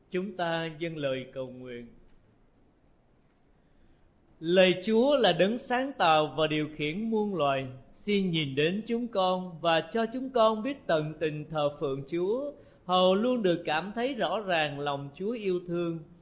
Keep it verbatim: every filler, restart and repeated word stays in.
Chúng ta dâng lời cầu nguyện. Lạy Chúa là đấng sáng tạo và điều khiển muôn loài, xin nhìn đến chúng con và cho chúng con biết tận tình thờ phượng Chúa, hầu luôn được cảm thấy rõ ràng lòng Chúa yêu thương,